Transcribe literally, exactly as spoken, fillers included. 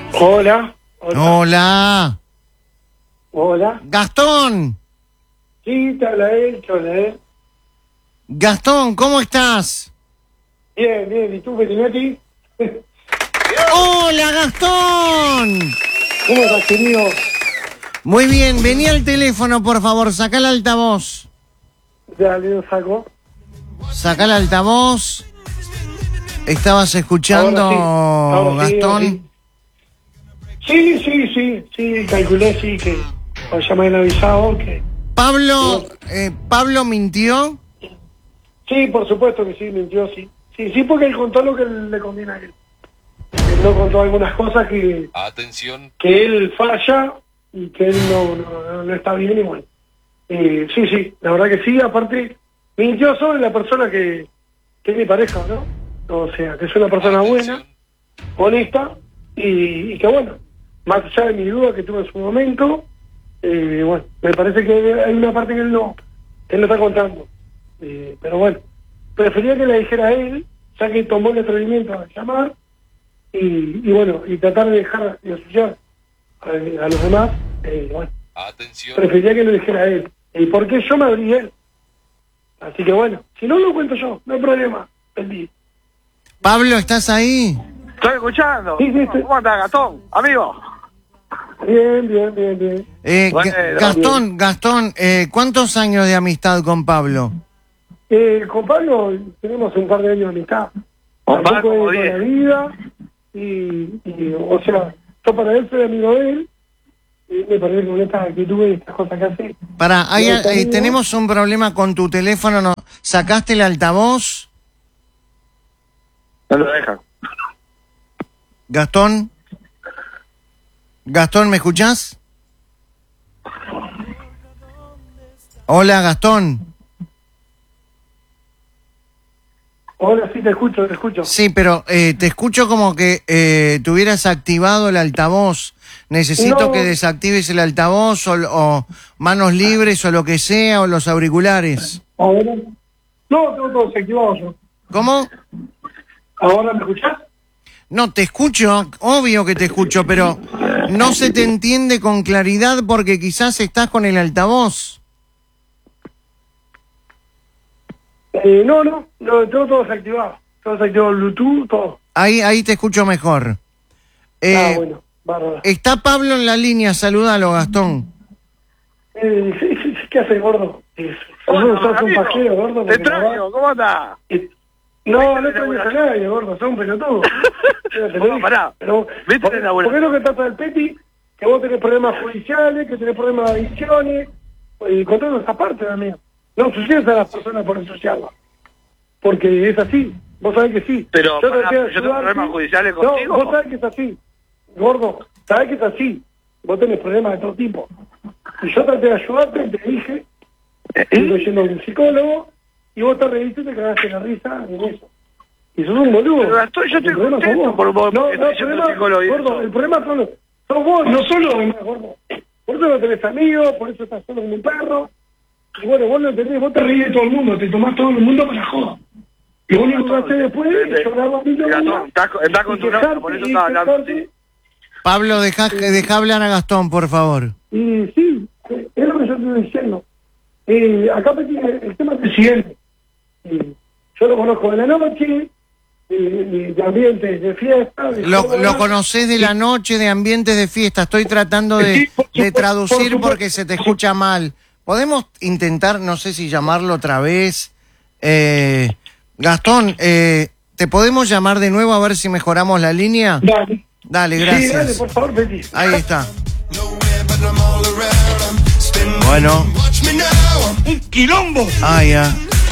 Hola. Hola. Hola. Hola. Gastón. Sí, te habla él, te habla él. Gastón, ¿cómo estás? Bien, bien. ¿Y tú, Petinati? ¡Hola, Gastón! ¿Cómo estás, querido? Muy bien, vení al teléfono, por favor, sacá el altavoz. Dale, lo saco. Sacá el altavoz. ¿Estabas escuchando, Ahora sí, ahora sí, Gastón? ahora sí. Sí, sí, sí, sí, calculé, sí, que os llamé el avisado, que... Pablo, eh, ¿Pablo mintió? Sí, por supuesto que sí, mintió, sí. Sí, sí, porque él contó lo que le conviene a él. Él no contó algunas cosas que... Atención. Que él falla y que él no, no, no está bien y bueno. Eh, sí, sí, la verdad que sí, aparte, mintió sobre la persona que, que es mi pareja, ¿no? O sea, que es una persona buena, honesta y, y que bueno, más allá de mi duda que tuve en su momento, eh, bueno, me parece que hay una parte que él no, que él no está contando. Eh, pero bueno, prefería que le dijera a él, ya que tomó el atrevimiento de llamar y, y bueno, y tratar de dejar de asociar a, a los demás, eh, bueno, Atención. prefería que lo dijera a él. ¿Y por qué yo me abrí él? Así que bueno, si no lo cuento yo, no hay problema. Perdí. Pablo, ¿estás ahí? Estoy escuchando. Sí, sí, sí. ¿Cómo andás, Gastón? Amigo. Bien, bien, bien, bien. Eh, Bueno, Ga- Gastón, Gastón, eh, ¿cuántos años de amistad con Pablo? Eh, con Pablo tenemos un par de años de amistad. Con Pablo Tampoco como de toda diez. la vida. Y, y, o sea, yo para él soy amigo de él. Y me parece que con estas actitudes y estas cosas que hace. Pará, hay- No, eh, conmigo. tenemos un problema con tu teléfono, ¿no? ¿Sacaste el altavoz? No lo dejan. Gastón. Gastón, ¿me escuchás? Hola, Gastón. Ahora sí te escucho, te escucho. Sí, pero eh, te escucho como que eh, tuvieras activado el altavoz. Necesito No. que desactives el altavoz o, o manos libres o lo que sea o los auriculares. Ahora. No, tengo todo desactivado yo. ¿Cómo? ¿Ahora me escuchás? No, te escucho, obvio que te escucho, pero no se te entiende con claridad porque quizás estás con el altavoz. Eh, no, no, no, tengo todo desactivado. Todo desactivado, Bluetooth, todo. Ahí, ahí te escucho mejor. Eh, ah, bueno, bárbaro. Está Pablo en la línea, salúdalo, Gastón. Eh, sí, sí, sí, ¿qué haces, gordo? Eh, sos un- sos un pajero, gordo. Te porque la extraño. verdad- ¿Cómo andás? Eh, No, no extrañas a nadie, gordo, sos un pelotudo. Yo te lo No, dije. pará. Pero, Vete ¿por, de la buena. ¿por qué no que trata del Peti? Que vos tenés problemas judiciales, que tenés problemas de adicciones, y contando esa parte también. No ensucies a las personas por ensuciarlas. Porque es así, vos sabés que sí. Pero, traté pará, de ¿yo tengo ayudarte. problemas judiciales No, contigo? vos sabés que es así, gordo, sabés que es así. Vos tenés problemas de todo tipo. Y yo traté de ayudarte, te dije, estoy yendo a un psicólogo, y vos te reíste y te cagaste la risa en eso. Y sos un boludo. Pero estoy- yo El estoy problema sos contento vos. por vos, No, porque no, estoy el yendo problema, al psicólogo y gordo, eso. el problema son los, sos vos, no solo los demás, gordo. Por eso no tenés amigos, por eso estás solo como un perro. Y bueno, vos no entendés, vos te reís de todo el mundo, te tomás todo el mundo para joda. Y lo único que haces después es llorar a mí Gastón, estás con- estás con tu novia, por eso estaba hablando así. Pablo, deja, deja hablar a Gastón, por favor. Y sí, eh, es lo que yo estoy diciendo. Eh, acá Peti, el tema es el siguiente. Eh, yo lo conozco de la noche, eh, de ambientes de fiesta. De Lo, joda. lo conocés de la noche, de ambientes de fiesta. Estoy tratando de, Sí, por de supuesto, traducir por supuesto. porque se te escucha mal. ¿Podemos intentar, no sé si llamarlo otra vez? Eh, Gastón, eh, ¿te podemos llamar de nuevo a ver si mejoramos la línea? Dale. Dale, Sí, dale, gracias. por favor, Peti. Ahí está. Bueno. ¡Un quilombo! Ah, ya.